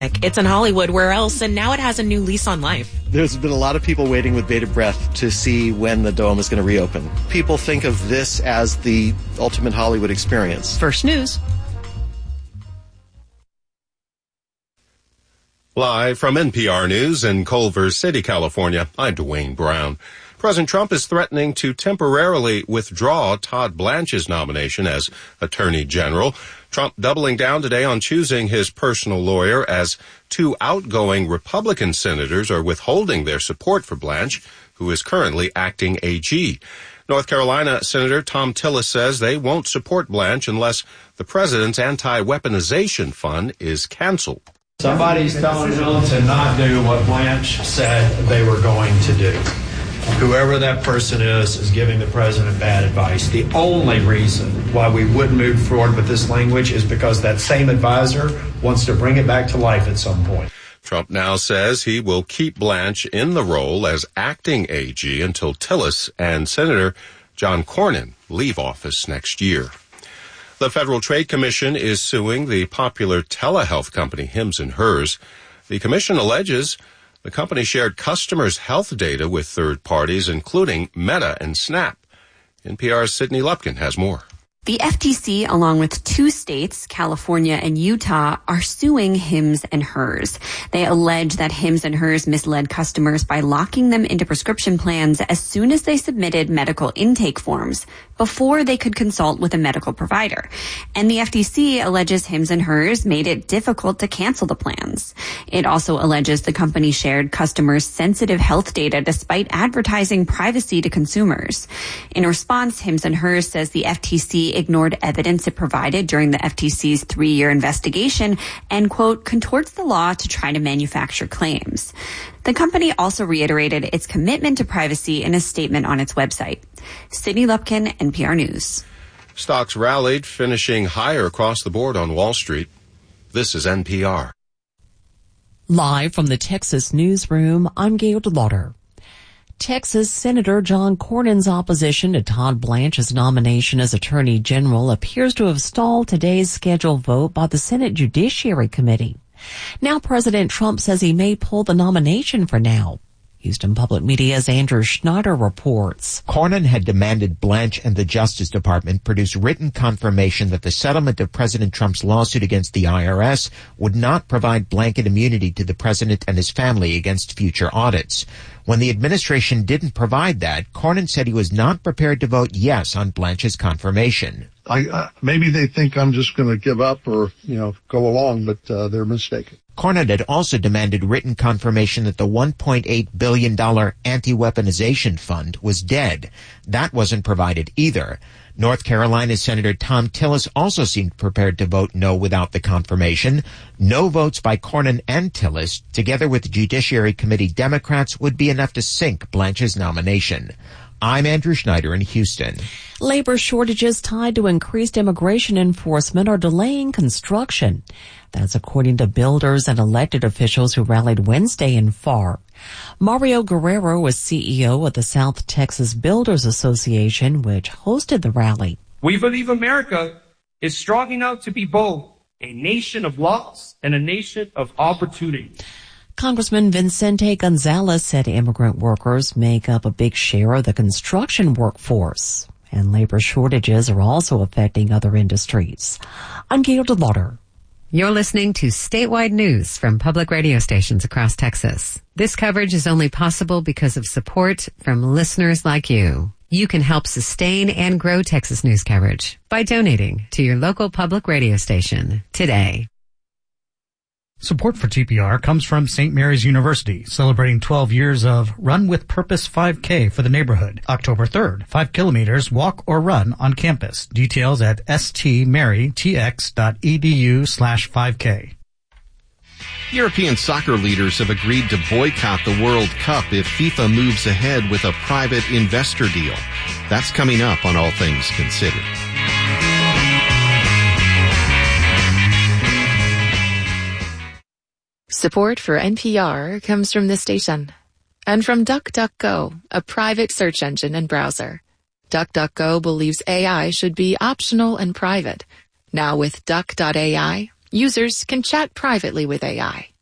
It's in Hollywood, where else? And now it has a new lease on life. There's been a lot of people waiting with bated breath to see when the Dome is going to reopen. People think of this as the ultimate Hollywood experience. First News. Live from NPR News in Culver City, California, I'm Dwayne Brown. President Trump is threatening to temporarily withdraw Todd Blanche's nomination as Attorney General. Trump doubling down today on choosing his personal lawyer as two outgoing Republican senators are withholding their support for Blanche, who is currently acting AG. North Carolina Senator Thom Tillis says they won't support Blanche unless the president's anti-weaponization fund is canceled. Somebody's telling them to not do what Blanche said they were going to do. Whoever that person is giving the president bad advice. The only reason why we wouldn't move forward with this language is because that same advisor wants to bring it back to life at some point. Trump now says he will keep Blanche in the role as acting AG until Tillis and Senator John Cornyn leave office next year. The Federal Trade Commission is suing the popular telehealth company Hims & Hers. The commission alleges the company shared customers' health data with third parties, including Meta and Snap. NPR's Sydney Lupkin has more. The FTC, along with two states, California and Utah, are suing Hims & Hers. They allege that Hims & Hers misled customers by locking them into prescription plans as soon as they submitted medical intake forms before they could consult with a medical provider. And the FTC alleges Hims & Hers made it difficult to cancel the plans. It also alleges the company shared customers' sensitive health data despite advertising privacy to consumers. In response, Hims & Hers says the FTC ignored evidence it provided during the FTC's 3-year investigation and, quote, contorts the law to try to manufacture claims. The company also reiterated its commitment to privacy in a statement on its website. Sydney Lupkin, NPR News. Stocks rallied, finishing higher across the board on Wall Street. This is NPR. Live from the Texas newsroom, I'm Gail DeLauder. Texas Senator John Cornyn's opposition to Todd Blanche's nomination as Attorney General appears to have stalled today's scheduled vote by the Senate Judiciary Committee. Now President Trump says he may pull the nomination for now. Houston Public Media's Andrew Schneider reports. Cornyn had demanded Blanche and the Justice Department produce written confirmation that the settlement of President Trump's lawsuit against the IRS would not provide blanket immunity to the president and his family against future audits. When the administration didn't provide that, Cornyn said he was not prepared to vote yes on Blanche's confirmation. Maybe they think I'm just going to give up or, go along, but they're mistaken. Cornyn had also demanded written confirmation that the $1.8 billion anti-weaponization fund was dead. That wasn't provided either. North Carolina Senator Thom Tillis also seemed prepared to vote no without the confirmation. No votes by Cornyn and Tillis, together with Judiciary Committee Democrats, would be enough to sink Blanche's nomination. I'm Andrew Schneider in Houston. Labor shortages tied to increased immigration enforcement are delaying construction. That's according to builders and elected officials who rallied Wednesday in Pharr. Mario Guerrero is CEO of the South Texas Builders Association, which hosted the rally. We believe America is strong enough to be both a nation of laws and a nation of opportunity. Congressman Vicente Gonzalez said immigrant workers make up a big share of the construction workforce, and labor shortages are also affecting other industries. I'm Gail DeLauder. You're listening to statewide news from public radio stations across Texas. This coverage is only possible because of support from listeners like you. You can help sustain and grow Texas news coverage by donating to your local public radio station today. Support for TPR comes from St. Mary's University, celebrating 12 years of Run with Purpose 5K for the neighborhood. October 3rd, 5 kilometers, walk or run on campus. Details at stmarytx.edu/5K. European soccer leaders have agreed to boycott the World Cup if FIFA moves ahead with a private investor deal. That's coming up on All Things Considered. Support for NPR comes from this station and from DuckDuckGo, a private search engine and browser. DuckDuckGo believes AI should be optional and private. Now with Duck.ai, Users can chat privately with AI,